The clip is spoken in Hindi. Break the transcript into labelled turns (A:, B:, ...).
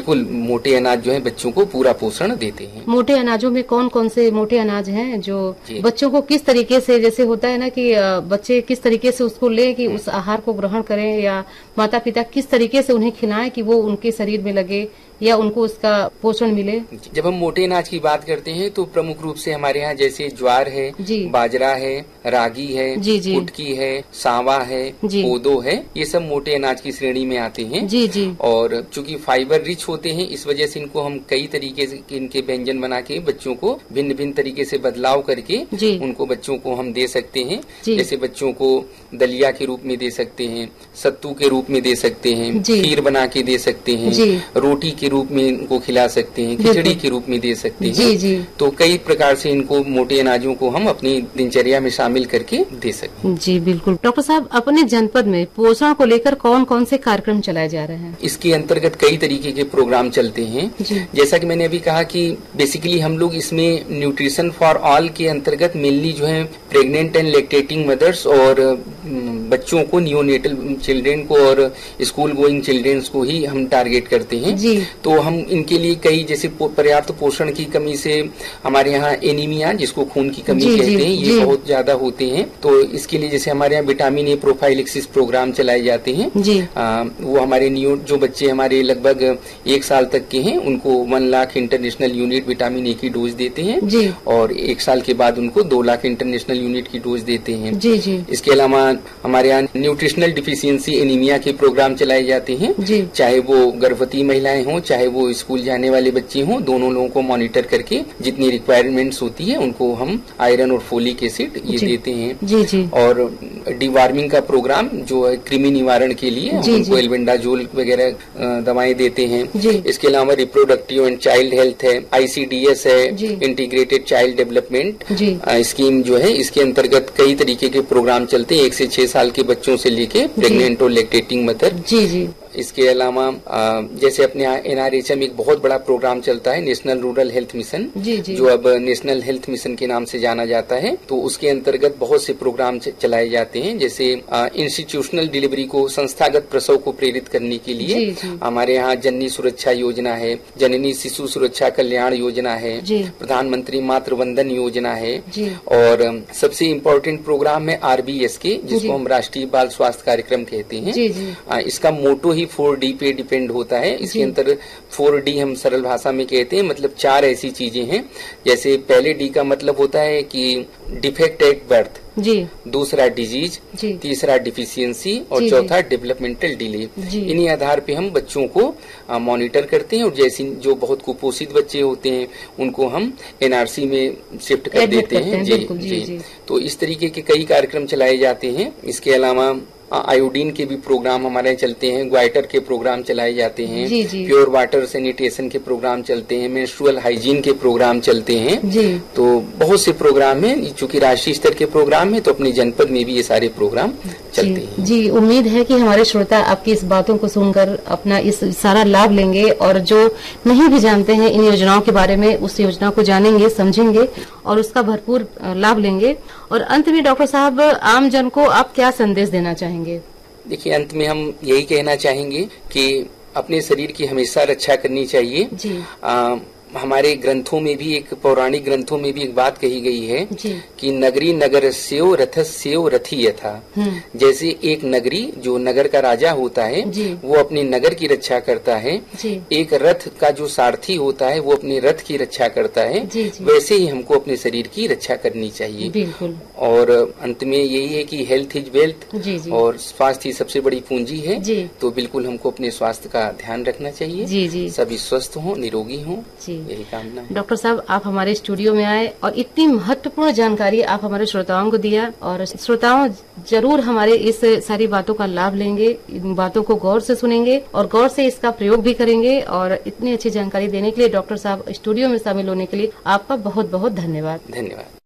A: बिल्कुल मोटे अनाज जो है बच्चों को पूरा पोषण देते हैं।
B: मोटे अनाजों में कौन कौन से मोटे अनाज हैं जो बच्चों को किस तरीके से, जैसे होता है ना कि बच्चे किस तरीके से उसको लें कि उस आहार को ग्रहण करें, या माता पिता किस तरीके से उन्हें खिलाएं कि वो उनके शरीर में लगे या उनको उसका पोषण मिले?
A: जब हम मोटे अनाज की बात करते हैं तो प्रमुख रूप से हमारे यहाँ जैसे ज्वार है, बाजरा है, रागी है, कुटकी है, सांवा है, कोदो है, ये सब मोटे अनाज की श्रेणी में आते हैं। और चूंकि फाइबर रिच होते हैं इस वजह से इनको हम कई तरीके से इनके व्यंजन बना के बच्चों को भिन्न भिन्न तरीके से बदलाव करके उनको बच्चों को हम दे सकते हैं। जैसे बच्चों को दलिया के रूप में दे सकते हैं, सत्तू के रूप में दे सकते हैं, खीर बना के दे सकते हैं, रोटी के रूप में इनको खिला सकते हैं, खिचड़ी के रूप में दे सकते हैं। तो कई प्रकार से इनको मोटे अनाजों को हम अपनी दिनचर्या में शामिल करके दे सकते हैं।
B: जी बिल्कुल। डॉक्टर साहब, अपने जनपद में पोषण को लेकर कौन कौन से कार्यक्रम चलाए जा रहे हैं?
A: इसके अंतर्गत कई तरीके के प्रोग्राम चलते हैं। जैसा कि मैंने अभी कहा कि बेसिकली हम लोग इसमें न्यूट्रिशन फॉर ऑल के अंतर्गत मेनली जो है प्रेग्नेंट एंड लैक्टेटिंग मदर्स और बच्चों को, नियोनेटल चिल्ड्रेन को और स्कूल गोइंग चिल्ड्रेन को ही हम टारगेट करते हैं। तो हम इनके लिए कई, जैसे पर्याप्त पोषण की कमी से हमारे यहाँ एनीमिया, जिसको खून की कमी कहते हैं, ये बहुत ज्यादा होते हैं। तो इसके लिए जैसे हमारे यहाँ विटामिन ए प्रोफाइलेक्सिस प्रोग्राम चलाए जाते हैं। वो हमारे जो बच्चे हमारे लगभग 1 साल तक के हैं उनको 1 lakh international unit vitamin A की डोज देते हैं और 1 साल के बाद उनको 2 लाख इंटरनेशनल यूनिट की डोज देते हैं। इसके अलावा हमारे यहाँ न्यूट्रिशनल डिफिशियंसी एनीमिया के प्रोग्राम चलाए जाते हैं। चाहे वो गर्भवती महिलाएं हों, चाहे वो स्कूल जाने वाले बच्चे हों, दोनों लोगों को मॉनिटर करके जितनी रिक्वायरमेंट्स होती है उनको हम आयरन और फोलिक एसिड ये देते हैं। और डिवार्मिंग का प्रोग्राम जो है कृमि निवारण के लिए उनको एल्बेंडाजोल वगैरह दवाएं देते हैं। इसके अलावा रिप्रोडक्टिव एंड चाइल्ड हेल्थ है, ICDS है, इंटीग्रेटेड चाइल्ड डेवलपमेंट स्कीम जो है, इसके अंतर्गत कई तरीके के प्रोग्राम चलते हैं 1 से 6 साल के बच्चों से लेके प्रेग्नेंट और लैक्टेटिंग मदर। इसके अलावा जैसे अपने NRHM एक बहुत बड़ा प्रोग्राम चलता है, नेशनल रूरल हेल्थ मिशन, जो अब नेशनल हेल्थ मिशन के नाम से जाना जाता है। तो उसके अंतर्गत बहुत से प्रोग्राम चलाए जाते हैं। जैसे इंस्टीट्यूशनल डिलीवरी को, संस्थागत प्रसव को प्रेरित करने के लिए हमारे यहाँ जननी सुरक्षा योजना है, जननी शिशु सुरक्षा कल्याण योजना है, प्रधानमंत्री मातृ वंदन योजना है, और सबसे इम्पोर्टेंट प्रोग्राम है RBSK, जिसको हम राष्ट्रीय बाल स्वास्थ्य कार्यक्रम कहते हैं। इसका मोटो 4D पे डिपेंड होता है। इसके अंतर 4D हम सरल भाषा में कहते हैं, मतलब 4 ऐसी चीजें हैं। जैसे पहले D का मतलब होता है कि डिफेक्ट एट बर्थ, दूसरा डिजीज, तीसरा डिफिशियंसी और चौथा डेवलपमेंटल डिले। इन्हीं आधार पे हम बच्चों को मॉनिटर करते हैं और जैसे जो बहुत कुपोषित बच्चे होते हैं उनको हम NRC में शिफ्ट कर देते हैं। जी। तो इस तरीके के कई कार्यक्रम चलाए जाते हैं। इसके अलावा आयोडीन के भी प्रोग्राम हमारे चलते हैं, ग्वाइटर के प्रोग्राम चलाए जाते हैं, प्योर वाटर सैनिटेशन के प्रोग्राम चलते हैं, मेंस्ट्रुअल हाइजीन के प्रोग्राम चलते हैं। तो बहुत से प्रोग्राम हैं। चूंकि राष्ट्रीय स्तर के प्रोग्राम है तो अपने जनपद में भी ये सारे प्रोग्राम चलते हैं।
B: जी, उम्मीद है कि हमारे श्रोता आपकी इस बातों को सुनकर अपना इस सारा लाभ लेंगे और जो नहीं भी जानते हैं इन योजनाओं के बारे में, उस योजना को जानेंगे, समझेंगे और उसका भरपूर लाभ लेंगे। और अंत में डॉक्टर साहब, आम जन को आप क्या संदेश देना चाहेंगे?
A: देखिए, अंत में हम यही कहना चाहेंगे कि अपने शरीर की हमेशा रक्षा करनी चाहिए। हमारे ग्रंथों में भी, एक पौराणिक ग्रंथों में भी एक बात कही गई है कि नगरी नगरस्यो रथस्यो रथी यथा। जैसे एक नगरी, जो नगर का राजा होता है, वो अपने नगर की रक्षा करता है। एक रथ का जो सारथी होता है वो अपने रथ की रक्षा करता है। वैसे ही हमको अपने शरीर की रक्षा करनी चाहिए। और अंत में यही है कि हेल्थ इज वेल्थ और स्वास्थ्य ही सबसे बड़ी पूंजी है। तो बिल्कुल हमको अपने स्वास्थ्य का ध्यान रखना चाहिए। सभी स्वस्थ हों, निरोगी हों, यही कामना है।
B: डॉक्टर साहब, आप हमारे स्टूडियो में आए और इतनी महत्वपूर्ण जानकारी आप हमारे श्रोताओं को दिया, और श्रोताओं जरूर हमारे इस सारी बातों का लाभ लेंगे, इन बातों को गौर से सुनेंगे और गौर से इसका प्रयोग भी करेंगे। और इतनी अच्छी जानकारी देने के लिए, डॉक्टर साहब स्टूडियो में शामिल होने के लिए आपका बहुत बहुत धन्यवाद।
A: धन्यवाद।